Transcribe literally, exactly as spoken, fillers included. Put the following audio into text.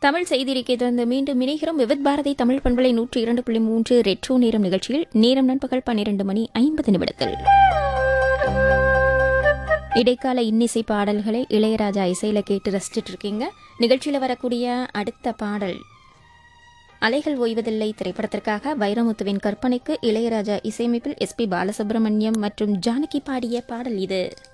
தமிழ் செய்திருக்கை தொடர்ந்து மீண்டும் இணைகிறோம். விவித் பாரதி தமிழ் பண்பலை நூற்றி இரண்டு புள்ளி மூன்று ரெட்ரோ நேரம் நிகழ்ச்சியில் நேரம் நண்பகல் பன்னிரண்டு மணி ஐம்பது நிமிடத்தில் இடைக்கால இன்னிசை பாடல்களை இளையராஜா இசையில கேட்டு ரசிச்சுட்டு இருக்கீங்க. நிகழ்ச்சியில வரக்கூடிய அடுத்த பாடல் அலைகள் ஓய்வதில்லை திரைப்படத்திற்காக வைரமுத்துவின் கற்பனைக்கு இளையராஜா இசையமைப்பில் எஸ் பி பாலசுப்ரமணியம் மற்றும் ஜானகி பாடிய பாடல் இது.